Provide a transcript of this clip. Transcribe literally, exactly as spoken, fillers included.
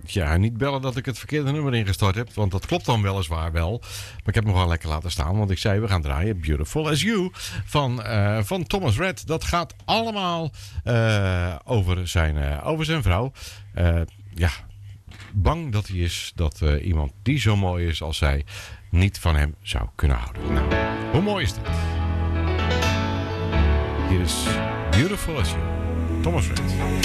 Ja, niet bellen dat ik het verkeerde nummer ingestort heb. Want dat klopt dan weliswaar wel. Maar ik heb hem gewoon lekker laten staan. Want ik zei, we gaan draaien Beautiful As You van, uh, van Thomas Rhett. Dat gaat allemaal uh, over, zijn, uh, over zijn vrouw. Uh, ja, bang dat hij is dat uh, iemand die zo mooi is als zij niet van hem zou kunnen houden. Nou, hoe mooi is dat? Hier is Beautiful As You, Thomas Rhett.